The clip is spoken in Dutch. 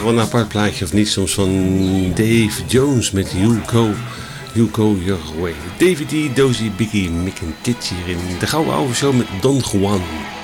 wel een apart plaatje of niet? Soms van Dave Jones met You Go Your Way. David D, Dozy, Biggie, Mick en Tits hier in de Gouden Oude Show met Don Juan.